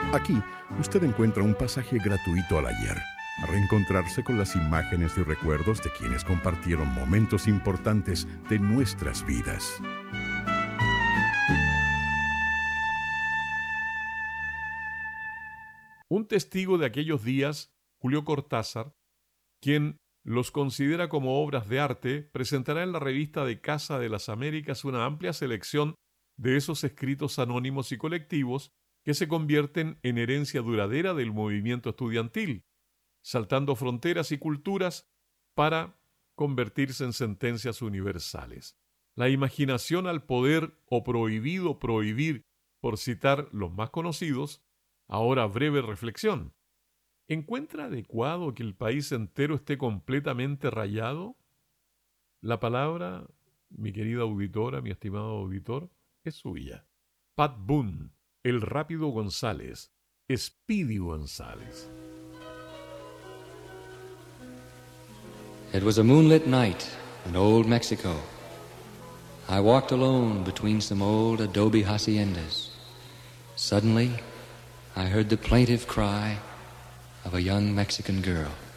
Aquí usted encuentra un pasaje gratuito al ayer, a reencontrarse con las imágenes y recuerdos de quienes compartieron momentos importantes de nuestras vidas. Un testigo de aquellos días, Julio Cortázar, quien los considera como obras de arte, presentará en la revista de Casa de las Américas una amplia selección de esos escritos anónimos y colectivos que se convierten en herencia duradera del movimiento estudiantil, saltando fronteras y culturas para convertirse en sentencias universales. La imaginación al poder o prohibido prohibir, por citar los más conocidos. Ahora, breve reflexión. ¿Encuentra adecuado que el país entero esté completamente rayado? La palabra, mi querida auditora, mi estimado auditor, es suya. Pat Boone, el rápido González, Speedy González. It was a moonlit night in old Mexico. I walked alone between some old adobe haciendas. Suddenly, I heard the plaintive cry of a young Mexican girl.